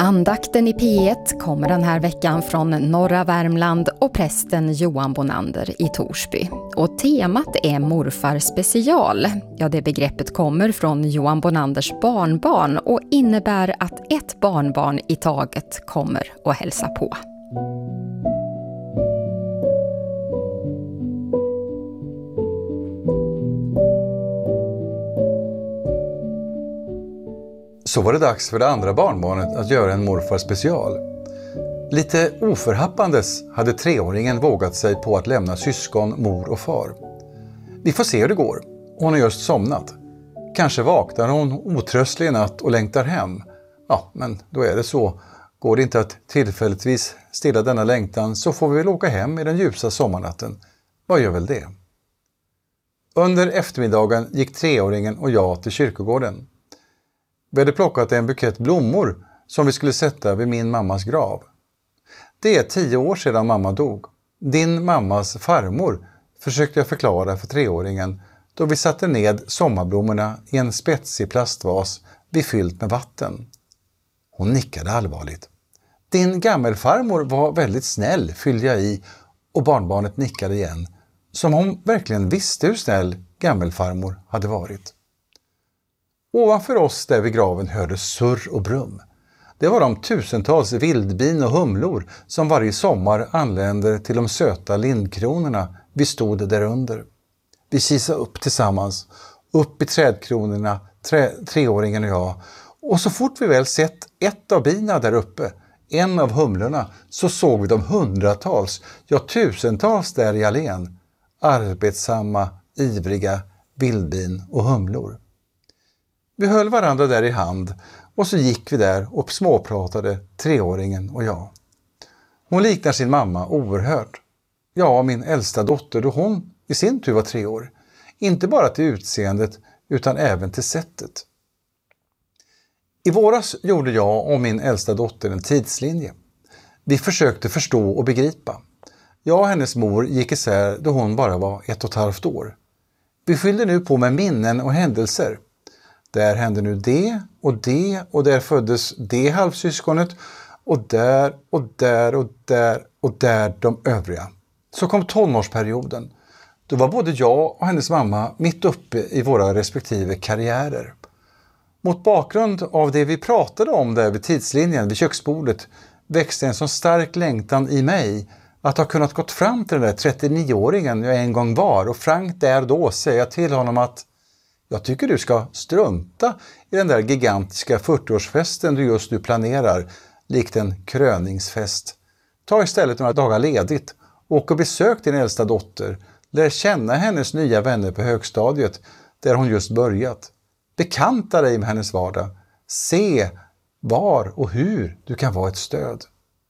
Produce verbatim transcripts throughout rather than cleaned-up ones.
Andakten i P ett kommer den här veckan från norra Värmland och prästen Johan Bonander i Torsby. Och temat är morfar special. Ja, det begreppet kommer från Johan Bonanders barnbarn och innebär att ett barnbarn i taget kommer och hälsa på. Så var det dags för det andra barnbarnet att göra en morfar special. Lite oförhappandes hade treåringen vågat sig på att lämna syskon, mor och far. Vi får se hur det går. Hon har just somnat. Kanske vaknar hon otröstlig i natt och längtar hem. Ja, men då är det så. Går det inte att tillfälligtvis stilla denna längtan så får vi väl åka hem i den ljusa sommarnatten. Vad gör väl det? Under eftermiddagen gick treåringen och jag till kyrkogården. Vi hade plockat en bukett blommor som vi skulle sätta vid min mammas grav. Det är tio år sedan mamma dog. Din mammas farmor, försökte jag förklara för treåringen då vi satte ned sommarblommorna i en spetsig plastvas befyllt med vatten. Hon nickade allvarligt. Din gammelfarmor var väldigt snäll, fyllde jag i, och barnbarnet nickade igen. Som hon verkligen visste hur snäll gammelfarmor hade varit. Ovanför oss där vid graven hördes surr och brum. Det var de tusentals vildbin och humlor som varje sommar anländer till de söta lindkronorna vi stod där under. Vi kisade upp tillsammans, upp i trädkronorna, tre, treåringen och jag. Och så fort vi väl sett ett av bina där uppe, en av humlorna, så såg vi de hundratals, ja tusentals där i allén. Arbetsamma, ivriga vildbin och humlor. Vi höll varandra där i hand och så gick vi där och småpratade, treåringen och jag. Hon liknar sin mamma oerhört. Ja, min äldsta dotter då hon i sin tur var tre år. Inte bara till utseendet utan även till sättet. I våras gjorde jag och min äldsta dotter en tidslinje. Vi försökte förstå och begripa. Jag och hennes mor gick isär då hon bara var ett och ett halvt år. Vi fyllde nu på med minnen och händelser. Där hände nu det och det och där föddes det halvsyskonet och där och där och där och där de övriga. Så kom tonårsperioden. Då var både jag och hennes mamma mitt uppe i våra respektive karriärer. Mot bakgrund av det vi pratade om där vid tidslinjen vid köksbordet växte en så stark längtan i mig att ha kunnat gått fram till den där trettionioåringen jag en gång var och frankt där då säga till honom att jag tycker du ska strunta i den där gigantiska fyrtioårsfesten du just nu planerar, likt en kröningsfest. Ta istället några dagar ledigt, åk och besök din äldsta dotter, lär känna hennes nya vänner på högstadiet där hon just börjat. Bekanta dig med hennes vardag, se var och hur du kan vara ett stöd.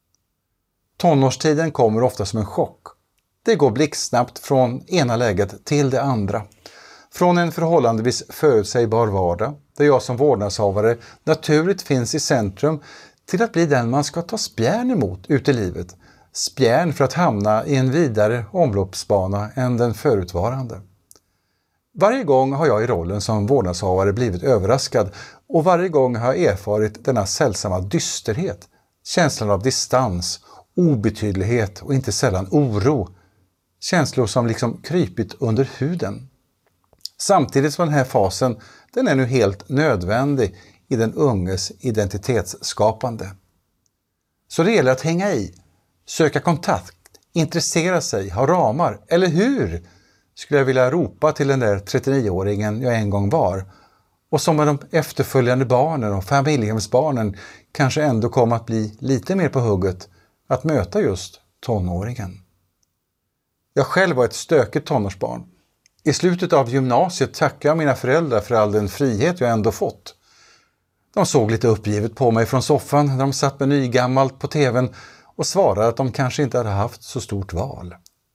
Tonårstiden kommer ofta som en chock. Det går blixtsnabbt från ena läget till det andra. Från en förhållandevis förutsägbar vardag, där jag som vårdnadshavare naturligt finns i centrum, till att bli den man ska ta spjärn emot ut i livet. Spjärn för att hamna i en vidare omloppsbana än den förutvarande. Varje gång har jag i rollen som vårdnadshavare blivit överraskad och varje gång har jag erfarit denna sällsamma dysterhet, känslan av distans, obetydlighet och inte sällan oro. Känslor som liksom krypit under huden. Samtidigt som den här fasen, den är nu helt nödvändig i den unges identitetsskapande. Så det gäller att hänga i, söka kontakt, intressera sig, ha ramar, eller hur? Skulle jag vilja ropa till den där trettionioåringen jag en gång var. Och som med de efterföljande barnen och familjehemsbarnen kanske ändå kommer att bli lite mer på hugget att möta just tonåringen. Jag själv var ett stökigt tonårsbarn. I slutet av gymnasiet tackade jag mina föräldrar för all den frihet jag ändå fått. De såg lite uppgivet på mig från soffan när de satt med nygammalt på tvn och svarade att de kanske inte hade haft så stort val.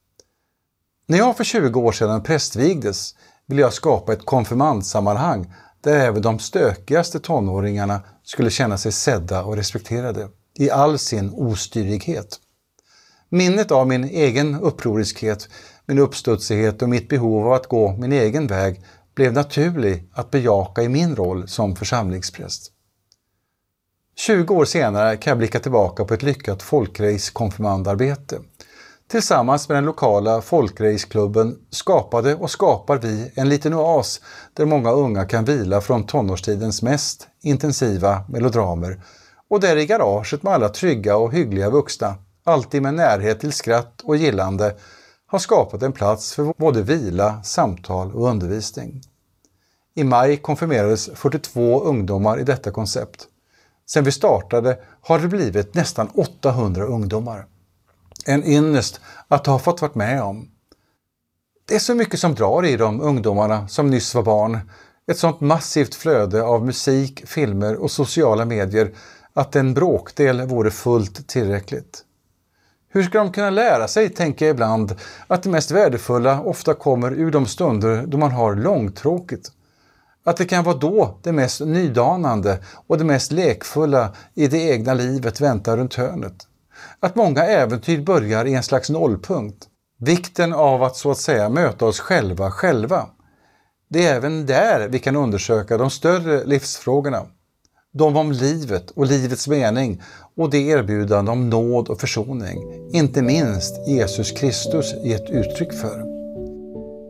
När jag för tjugo år sedan prästvigdes ville jag skapa ett konfirmandsammanhang där även de stökigaste tonåringarna skulle känna sig sedda och respekterade i all sin ostyrighet. Minnet av min egen upproriskhet, min uppstudsighet och mitt behov av att gå min egen väg blev naturlig att bejaka i min roll som församlingspräst. tjugo år senare kan jag blicka tillbaka på ett lyckat folkrace-konfirmandarbete. Tillsammans med den lokala folkraceklubben skapade och skapar vi en liten oas där många unga kan vila från tonårstidens mest intensiva melodramer, och där i garaget med alla trygga och hyggliga vuxna, alltid med närhet till skratt och gillande, har skapat en plats för både vila, samtal och undervisning. I maj konfirmerades fyrtiotvå ungdomar i detta koncept. Sen vi startade har det blivit nästan åttahundra ungdomar. En ynnest att ha fått varit med om. Det är så mycket som drar i de ungdomarna som nyss var barn. Ett sånt massivt flöde av musik, filmer och sociala medier att en bråkdel vore fullt tillräckligt. Hur ska de kunna lära sig, tänker jag ibland, att det mest värdefulla ofta kommer ur de stunder då man har långtråkigt. Att det kan vara då det mest nydanande och det mest lekfulla i det egna livet väntar runt hörnet. Att många äventyr börjar i en slags nollpunkt. Vikten av att så att säga möta oss själva själva. Det är även där vi kan undersöka de större livsfrågorna. De om livet och livets mening och det erbjudande om nåd och försoning. Inte minst Jesus Kristus i ett uttryck för.